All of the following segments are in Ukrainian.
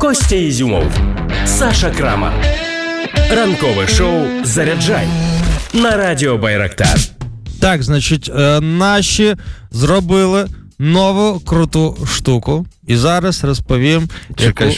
Костя Ізюмов, Саша Крамар. Ранкове шоу «Заряджай» на радіо Байрактар. Так, значить, наші зробили нову круту штуку. І зараз розповім... Шукай.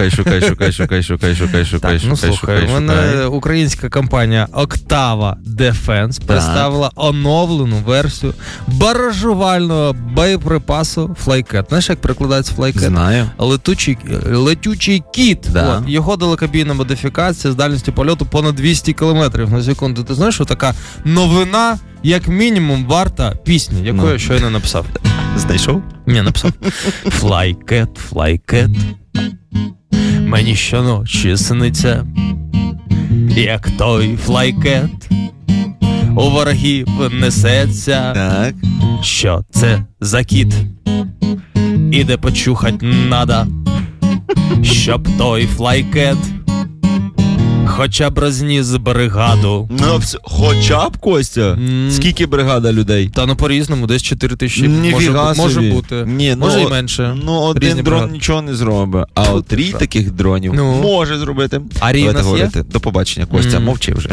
Ну, слухай, у мене українська компанія Octava Defense представила оновлену версію баражувального боєприпасу FlyCat. Знаєш, як перекладається FlyCat? Знаю. Летючий кіт. Да. От. Його далекобійна модифікація з дальністю польоту понад 200 км на секунду. Ти знаєш, що така новина, як мінімум, варта пісні, яку я щойно написав. Знайшов? Ні, написав. FlyCat, мені щоночі сниться, як той FlyCat у ворогів несеться. Так. Що це за кіт? Іде почухать надо, щоб той FlyCat хоча б розніс бригаду. Ну, хоча б, Костя? Скільки бригада людей? Та по-різному, десь 4 тисячі. Може бути. Ні, може і менше. Ну, один дрон бригади нічого не зробить. А от 3 таких дронів може зробити. А рій у нас є? До побачення, Костя, мовчи вже.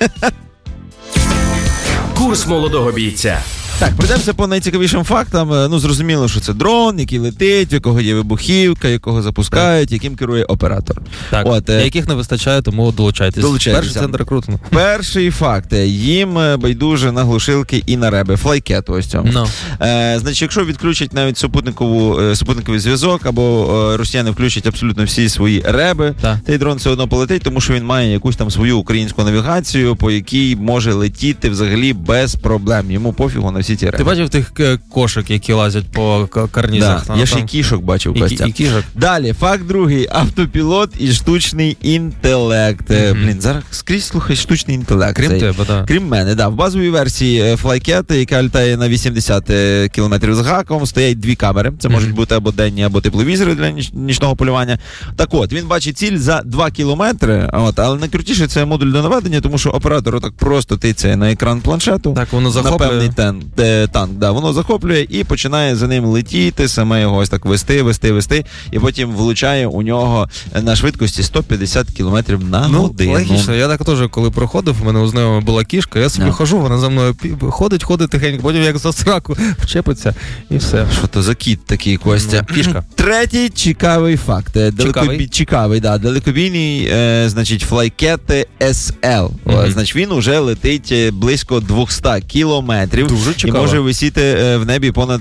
Курс молодого бійця. Так, пройдемося по найцікавішим фактам. Ну, зрозуміло, що це дрон, який летить, в якого є вибухівка, якого запускають, яким керує оператор. Так, от, яких не вистачає, тому долучайтесь. Перший центр рекрутингу. Перший факт. Їм байдуже на глушилки і на реби. FlyCat ось цьому. Значить, якщо відключать навіть супутниковий зв'язок, або росіяни включать абсолютно всі свої реби, цей дрон все одно полетить, тому що він має якусь там свою українську навігацію, по якій може летіти взагалі без проблем. Йому пофігу на всі ті реби. Ти бачив тих кошик, які лазять по карнізах? Да, я ще й кішок бачив, Костя. І кішок. Далі, факт другий. Автопілот і штучний інтелект. Блін, зараз скрізь слухай штучний інтелект. Крім тебе, так. Крім мене, да. В базовій версії FlyCat, яка літає на 80 км з гаком, стоять 2 камери. Це можуть бути або денні, або тепловізори для нічного полювання. Так от, він бачить ціль за 2 кілометри, але найкрутіше це модуль до наведення, тому що оператор так просто тицяє на екран планшету. Так, воно захоплює. На певний танк, да, воно захоплює і починає за ним летіти, саме його ось так вести, і потім влучає у нього на швидкості 150 км на годину. Логічно, я так теж, коли проходив, у мене у знайомого була кішка, я собі хожу, вона за мною ходить тихенько, потім як за сраку вчепиться, і все. Що то за кіт такий, Костя? Кішка. Третій цікавий факт. Цікавий, да. Далекобійний, значить, FlyCat SL. Значить, він уже летить близько 200 кілометрів. Дуже цікаво. І може висіти в небі понад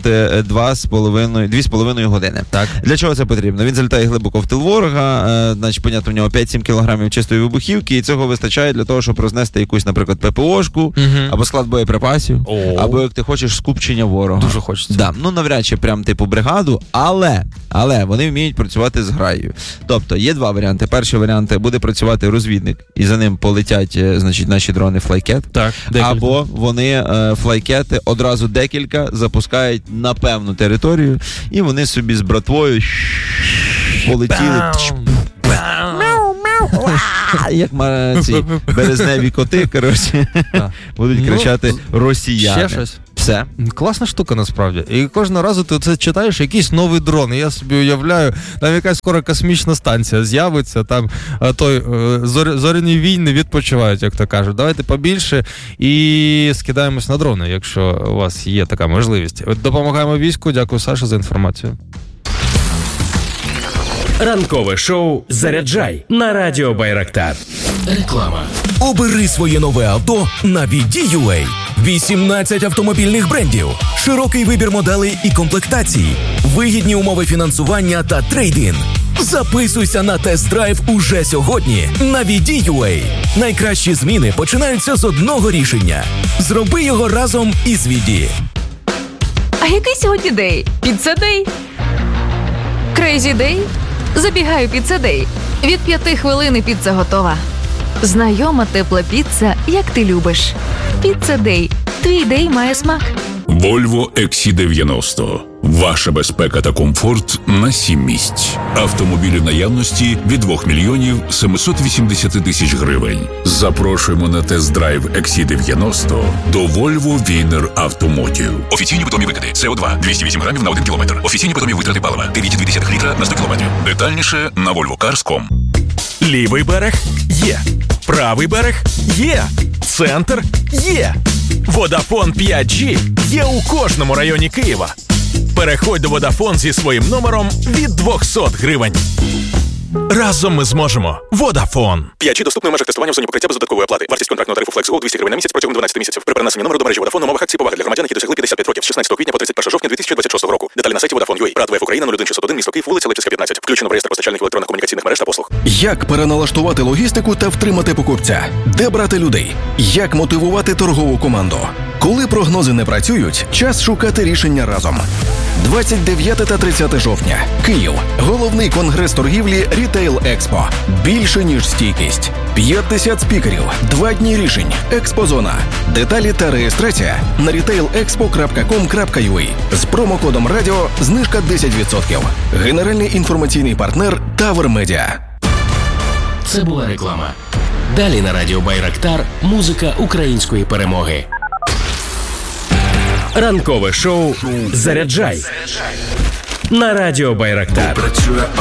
2,5 години. Так. Для чого це потрібно? Він залітає глибоко в тил ворога, значить, понятно, в нього 5-7 кілограмів чистої вибухівки, і цього вистачає для того, щоб рознести якусь, наприклад, ППОшку, або склад боєприпасів, або, як ти хочеш, скупчення ворога. Дуже хочеться. Да. Ну, навряд чи прям типу бригаду, але вони вміють працювати з граєю. Тобто, є 2 варіанти. Перший варіант – буде працювати розвідник, і за ним полетять, значить, наші дрони FlyCat. Так, або вони FlyCat одразу декілька запускають на певну територію, і вони собі з братвою полетіли. Як ці березневі коти, коротше, будуть кричати росіяни. Ще щось? Все. Класна штука, насправді. І кожного разу ти це читаєш, якийсь новий дрон. І я собі уявляю, там якась скоро космічна станція з'явиться, там зоряні війни відпочивають, як то кажуть. Давайте побільше і скидаємось на дрони, якщо у вас є така можливість. Допомагаємо війську. Дякую, Саша, за інформацію. Ранкове шоу «Заряджай» на радіо Байрактар. Реклама. Обери своє нове авто на VD.UA. 18 автомобільних брендів, широкий вибір моделей і комплектацій, вигідні умови фінансування та трейд-ін. Записуйся на тест-драйв уже сьогодні на VD.UA. Найкращі зміни починаються з одного рішення. Зроби його разом із VD. А який сьогодні день? Піцца-дей? Крейзі дей? Забігаю піцца-дей. Від 5 хвилин піца готова. Знайома тепла піца, як ти любиш. Піцца-дей. Твій дей має смак. Volvo XC90. Ваша безпека та комфорт на 7 місць. Автомобілі в наявності від 2 мільйонів 780 тисяч гривень. Запрошуємо на тест-драйв XC90 до Volvo Wiener Automotive. Офіційні питомі викиди. СО2 208 грамів на 1 кілометр. Офіційні питомі витрати палива 9,2 літра на 100 кілометрів. Детальніше на volvocars.com. Лівий берег є. Правий берег є. Центр є. Vodafone 5G є у кожному районі Києва. Переходь до Vodafone зі своїм номером від 200 гривень. Разом ми зможемо. Vodafone. 5G доступно в межах тестування в зоні покриття без додаткової оплати. Вартість контрактного тарифу FlexGo 200 гривень на місяць протягом 12 місяців. При перенесенні номеру до мережі Vodafone умовах акції поваги для громадян, які досягли 55 років з 16 квітня по 31 жовтня 2026 року. Деталі на сайті Vodafone.ua. Рад ВФ Україна 01601, місто Київ, вулиця Липчицька, 15. Включено в реєстр постачальників електронно-комунікаційних мереж та послуг. Як переналаштувати логістику та втримати покупця? Де брати людей? Як мотивувати торгову команду? Коли прогнози не працюють, час шукати рішення разом. 29 та 30 жовтня. Київ. Головний конгрес торгівлі Retail Expo. Більше, ніж стійкість. 50 спікерів. 2 дні рішень. Експозона. Деталі та реєстрація на retailexpo.com.ua. З промокодом радіо знижка 10%. Генеральний інформаційний партнер Тавер Медіа. Це була реклама. Далі на радіо Байрактар музика української перемоги. Ранкове шоу «Заряджай» на радіо Байрактар. Працює